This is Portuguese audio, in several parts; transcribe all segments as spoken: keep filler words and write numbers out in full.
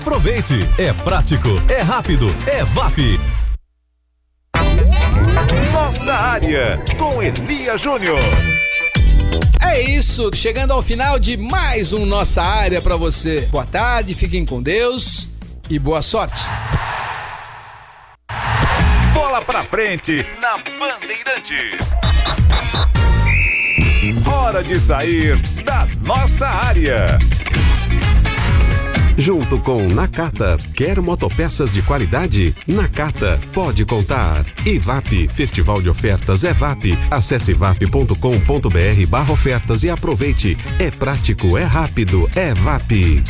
Aproveite, é prático, é rápido, é V A P. Nossa área, com Elia Júnior. É isso, chegando ao final de mais um Nossa Área pra você. Boa tarde, fiquem com Deus e boa sorte. Bola pra frente na Bandeirantes. Hora de sair da nossa área. Junto com Nakata, quer motopeças de qualidade? Nakata, pode contar. E V A P, Festival de Ofertas é V A P. Acesse vap.com.br barra ofertas e aproveite. É prático, é rápido, é V A P.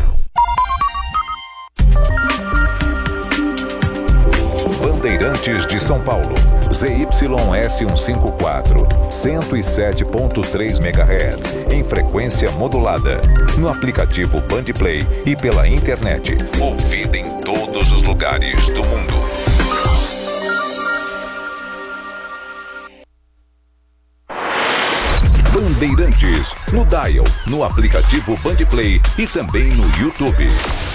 Bandeirantes de São Paulo, Z Y S cento e cinquenta e quatro, cento e sete ponto três megahertz, em frequência modulada, no aplicativo Bandplay e pela internet, ouvida em todos os lugares do mundo. Bandeirantes, no dial, no aplicativo Bandplay e também no YouTube.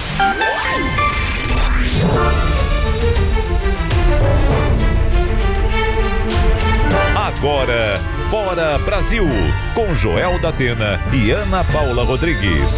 Agora, Bora Brasil, com Joel da Atena e Ana Paula Rodrigues.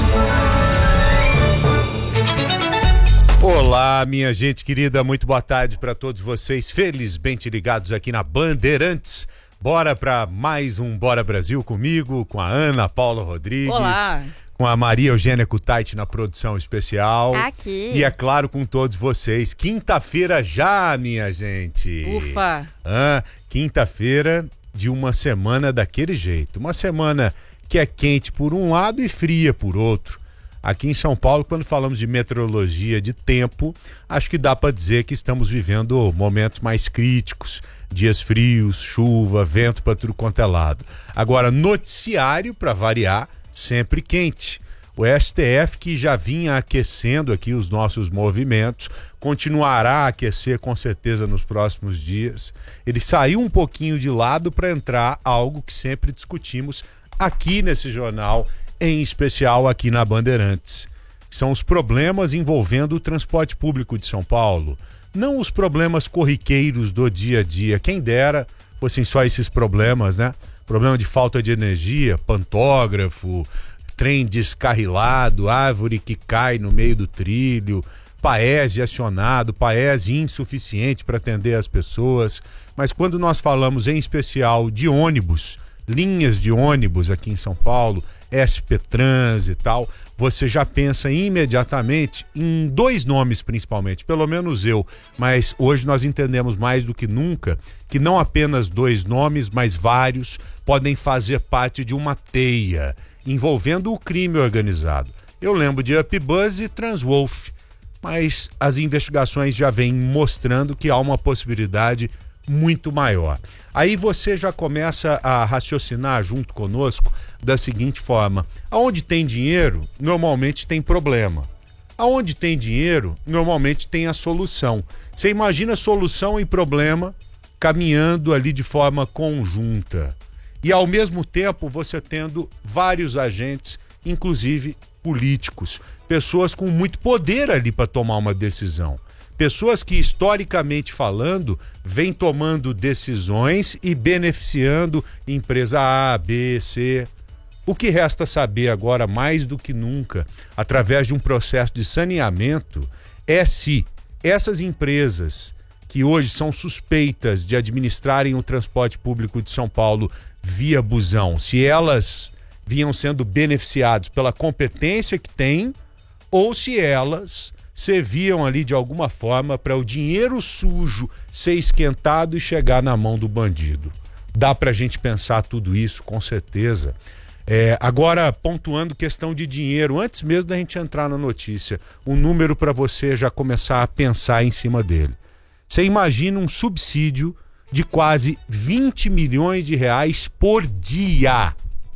Olá, minha gente querida, muito boa tarde para todos vocês, felizmente ligados aqui na Bandeirantes. Bora para mais um Bora Brasil comigo, com a Ana Paula Rodrigues. Olá. Com a Maria Eugênia Kutaiti na produção especial. Aqui. E é claro, com todos vocês. Quinta-feira já, minha gente. Ufa. Ah, quinta-feira de uma semana daquele jeito. Uma semana que é quente por um lado e fria por outro. Aqui em São Paulo, quando falamos de meteorologia de tempo, acho que dá para dizer que estamos vivendo momentos mais críticos. Dias frios, chuva, vento para tudo quanto é lado. Agora, noticiário, para variar, sempre quente. O S T F, que já vinha aquecendo aqui os nossos movimentos, continuará a aquecer com certeza nos próximos dias. Ele saiu um pouquinho de lado para entrar algo que sempre discutimos aqui nesse jornal, em especial aqui na Bandeirantes. São os problemas envolvendo o transporte público de São Paulo. Não os problemas corriqueiros do dia a dia. Quem dera fossem só esses problemas, né? Problema de falta de energia, pantógrafo, trem descarrilado, árvore que cai no meio do trilho, Paese acionado, Paese insuficiente para atender as pessoas. Mas quando nós falamos em especial de ônibus, linhas de ônibus aqui em São Paulo, S P Trans e tal, você já pensa imediatamente em dois nomes principalmente, pelo menos eu, mas hoje nós entendemos mais do que nunca que não apenas dois nomes, mas vários podem fazer parte de uma teia envolvendo o crime organizado. Eu lembro de Upbuzz e Transwolf, mas as investigações já vêm mostrando que há uma possibilidade muito maior. Aí você já começa a raciocinar junto conosco da seguinte forma: aonde tem dinheiro, normalmente tem problema. Aonde tem dinheiro, normalmente tem a solução. Você imagina solução e problema caminhando ali de forma conjunta. E ao mesmo tempo você tendo vários agentes, inclusive políticos, pessoas com muito poder ali para tomar uma decisão. Pessoas que, historicamente falando, vêm tomando decisões e beneficiando empresa A, B, C. O que resta saber agora, mais do que nunca, através de um processo de saneamento, é se essas empresas que hoje são suspeitas de administrarem o transporte público de São Paulo via busão, se elas vinham sendo beneficiadas pela competência que têm ou se elas serviam ali de alguma forma para o dinheiro sujo ser esquentado e chegar na mão do bandido. Dá para a gente pensar tudo isso, com certeza. É, agora, pontuando questão de dinheiro, antes mesmo da gente entrar na notícia, um número para você já começar a pensar em cima dele. Você imagina um subsídio de quase vinte milhões de reais por dia.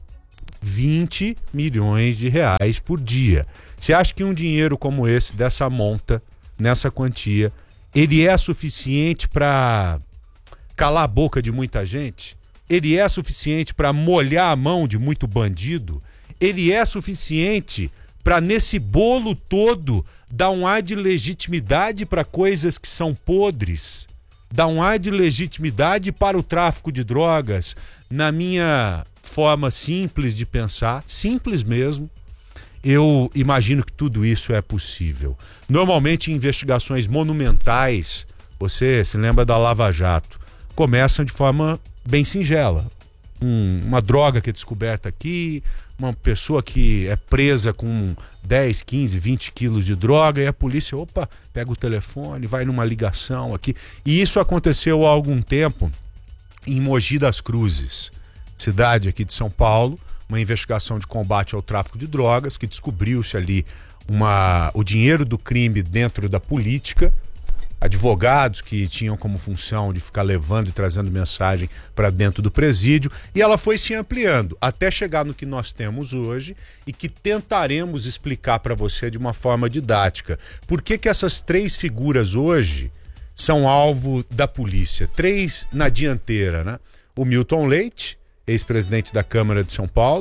vinte milhões de reais por dia. Você acha que um dinheiro como esse, dessa monta, nessa quantia, ele é suficiente para calar a boca de muita gente? Ele é suficiente para molhar a mão de muito bandido? Ele é suficiente para, nesse bolo todo, dá um ar de legitimidade para coisas que são podres, dá um ar de legitimidade para o tráfico de drogas. Na minha forma simples de pensar, simples mesmo, eu imagino que tudo isso é possível. Normalmente, investigações monumentais, você se lembra da Lava Jato, começam de forma bem singela. Um, uma droga que é descoberta aqui, uma pessoa que é presa com dez, quinze, vinte quilos de droga, e a polícia, opa, pega o telefone, vai numa ligação aqui. E isso aconteceu há algum tempo em Mogi das Cruzes, cidade aqui de São Paulo, uma investigação de combate ao tráfico de drogas, que descobriu-se ali uma, o dinheiro do crime dentro da política, advogados que tinham como função de ficar levando e trazendo mensagem para dentro do presídio, e ela foi se ampliando até chegar no que nós temos hoje e que tentaremos explicar para você de uma forma didática. Por que que essas três figuras hoje são alvo da polícia? Três na dianteira, né? O Milton Leite, ex-presidente da Câmara de São Paulo,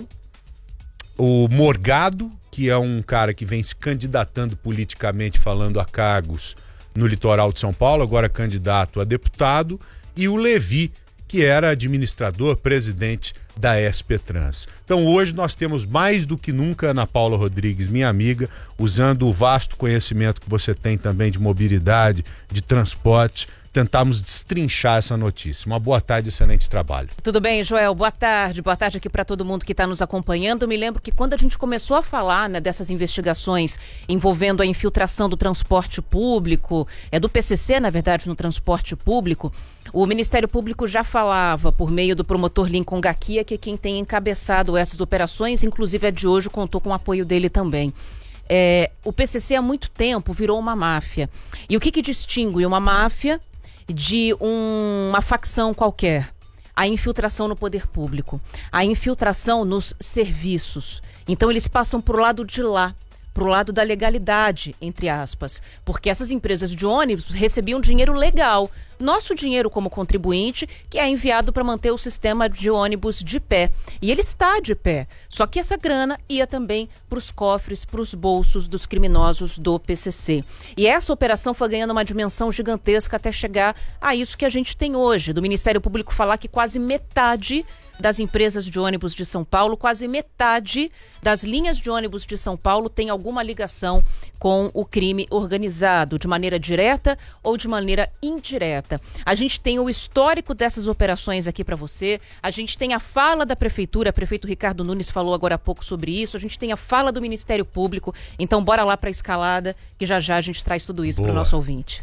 o Morgado, que é um cara que vem se candidatando politicamente, falando a cargos no litoral de São Paulo, agora candidato a deputado, e o Levi, que era administrador, presidente da S P Trans. Então hoje nós temos mais do que nunca Ana Paula Rodrigues, minha amiga, usando o vasto conhecimento que você tem também de mobilidade, de transporte, tentarmos destrinchar essa notícia. Uma boa tarde, excelente trabalho. Tudo bem, Joel? Boa tarde. Boa tarde aqui para todo mundo que está nos acompanhando. Eu me lembro que quando a gente começou a falar, né, dessas investigações envolvendo a infiltração do transporte público, é do P C C, na verdade, no transporte público, o Ministério Público já falava, por meio do promotor Lincoln Gaquia, que quem tem encabeçado essas operações, inclusive a de hoje, contou com o apoio dele também. É, o P C C há muito tempo virou uma máfia. E o que que distingue uma máfia de um, uma facção qualquer? A infiltração no poder público, a infiltração nos serviços. Então eles passam pro lado de lá, pro lado da legalidade, entre aspas, porque essas empresas de ônibus recebiam dinheiro legal, nosso dinheiro como contribuinte, que é enviado para manter o sistema de ônibus de pé. E ele está de pé, só que essa grana ia também para os cofres, para os bolsos dos criminosos do P C C. E essa operação foi ganhando uma dimensão gigantesca até chegar a isso que a gente tem hoje, do Ministério Público falar que quase metade das empresas de ônibus de São Paulo, quase metade das linhas de ônibus de São Paulo tem alguma ligação com o crime organizado, de maneira direta ou de maneira indireta. A gente tem o histórico dessas operações aqui para você, a gente tem a fala da Prefeitura, o prefeito Ricardo Nunes falou agora há pouco sobre isso, a gente tem a fala do Ministério Público, então bora lá para a escalada, que já já a gente traz tudo isso para o nosso ouvinte.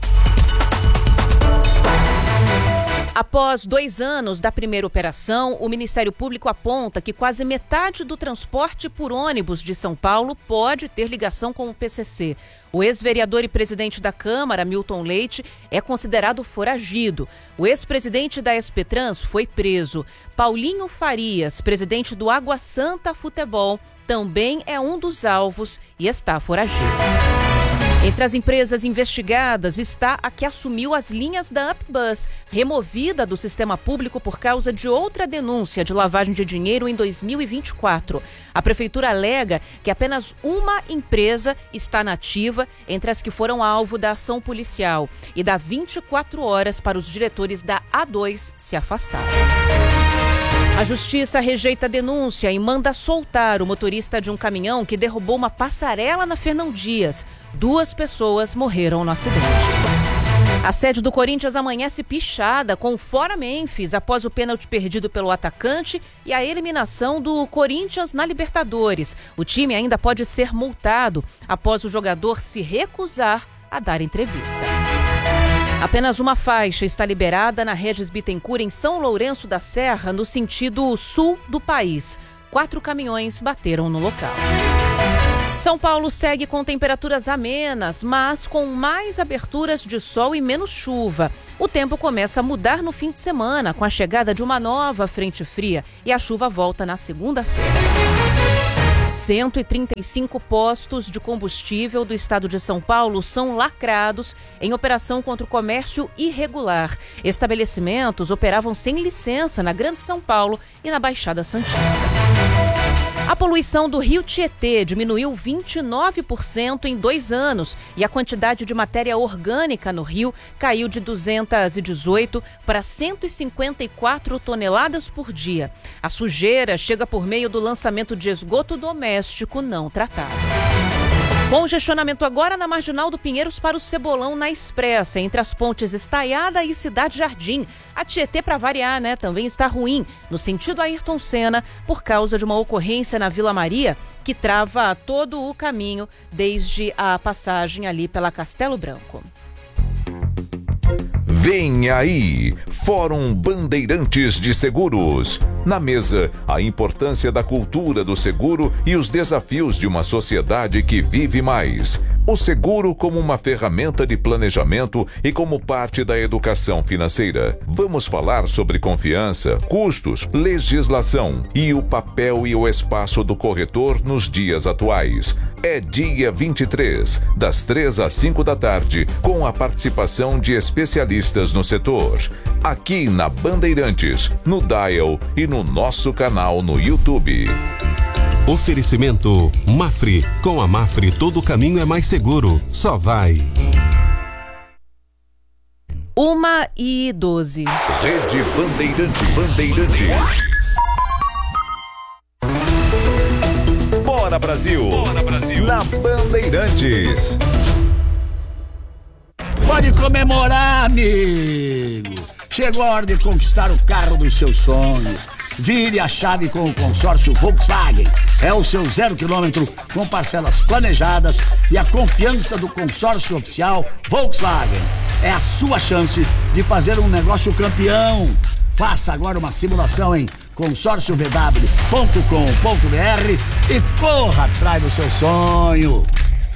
Após dois anos da primeira operação, o Ministério Público aponta que quase metade do transporte por ônibus de São Paulo pode ter ligação com o P C C. O ex-vereador e presidente da Câmara, Milton Leite, é considerado foragido. O ex-presidente da S P Trans foi preso. Paulinho Farias, presidente do Água Santa Futebol, também é um dos alvos e está foragido. Entre as empresas investigadas está a que assumiu as linhas da Upbus, removida do sistema público por causa de outra denúncia de lavagem de dinheiro em dois mil e vinte e quatro. A prefeitura alega que apenas uma empresa está nativa entre as que foram alvo da ação policial e dá vinte e quatro horas para os diretores da A dois se afastarem. A Justiça rejeita a denúncia e manda soltar o motorista de um caminhão que derrubou uma passarela na Fernão Dias. Duas pessoas morreram no acidente. A sede do Corinthians amanhece pichada com o Fora Memphis após o pênalti perdido pelo atacante e a eliminação do Corinthians na Libertadores. O time ainda pode ser multado após o jogador se recusar a dar entrevista. Apenas uma faixa está liberada na Regis Bittencourt, em São Lourenço da Serra, no sentido sul do país. Quatro caminhões bateram no local. São Paulo segue com temperaturas amenas, mas com mais aberturas de sol e menos chuva. O tempo começa a mudar no fim de semana, com a chegada de uma nova frente fria, e a chuva volta na segunda-feira. cento e trinta e cinco postos de combustível do estado de São Paulo são lacrados em operação contra o comércio irregular. Estabelecimentos operavam sem licença na Grande São Paulo e na Baixada Santista. A poluição do rio Tietê diminuiu vinte e nove por cento em dois anos e a quantidade de matéria orgânica no rio caiu de duzentas e dezoito para cento e cinquenta e quatro toneladas por dia. A sujeira chega por meio do lançamento de esgoto doméstico não tratado. Congestionamento agora na Marginal do Pinheiros para o Cebolão na Expressa, entre as pontes Estaiada e Cidade Jardim. A Tietê, para variar, né, também está ruim, no sentido Ayrton Senna, por causa de uma ocorrência na Vila Maria, que trava todo o caminho desde a passagem ali pela Castelo Branco. Vem aí, Fórum Bandeirantes de Seguros. Na mesa, a importância da cultura do seguro e os desafios de uma sociedade que vive mais. O seguro como uma ferramenta de planejamento e como parte da educação financeira. Vamos falar sobre confiança, custos, legislação e o papel e o espaço do corretor nos dias atuais. É dia vinte e três, das três às cinco da tarde, com a participação de especialistas no setor. Aqui na Bandeirantes, no Dial e no nosso canal no YouTube. Oferecimento Mafre. Com a Mafre todo caminho é mais seguro. Só vai. Uma e doze. Rede Bandeirantes. Bandeirantes. Bora Brasil. Bora Brasil. Na Bandeirantes. Pode comemorar, amigo. Chegou a hora de conquistar o carro dos seus sonhos. Vire a chave com o consórcio Volkswagen. É o seu zero quilômetro com parcelas planejadas e a confiança do consórcio oficial Volkswagen. É a sua chance de fazer um negócio campeão. Faça agora uma simulação em consórcio v w ponto com ponto b r e corra atrás do seu sonho.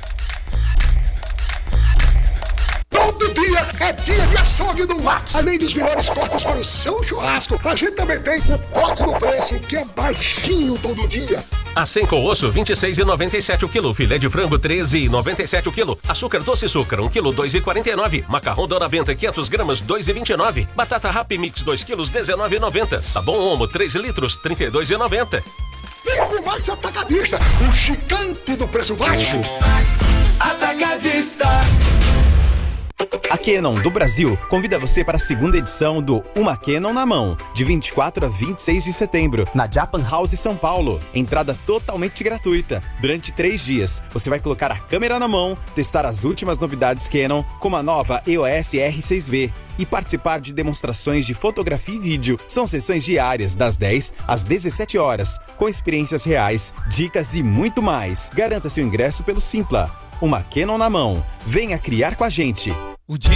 Todo dia é dia de açougue do Max. Além dos melhores cortes para o seu churrasco, a gente também tem o corte do preço, que é baixinho todo dia. Acém com osso, vinte e seis reais e noventa e sete centavos o quilo. Filé de frango, treze reais e noventa e sete centavos o quilo. Açúcar doce açúcar, um quilo, dois reais e quarenta e nove centavos. Macarrão Dona Benta, quinhentas gramas, dois reais e vinte e nove centavos. Batata Happy Mix, dois quilos, dezenove reais e noventa centavos. Sabão Omo, três litros, trinta e dois reais e noventa centavos. Vem pro Max Atacadista, o gigante do preço baixo. Atacadista. A Canon do Brasil convida você para a segunda edição do Uma Canon na Mão, de vinte e quatro a vinte e seis de setembro, na Japan House São Paulo. Entrada totalmente gratuita. Durante três dias, você vai colocar a câmera na mão, testar as últimas novidades Canon, como a nova E O S R seis V, e participar de demonstrações de fotografia e vídeo. São sessões diárias, das dez às dezessete horas, com experiências reais, dicas e muito mais. Garanta seu ingresso pelo Simpla. Uma Canon na Mão. Venha criar com a gente. O dia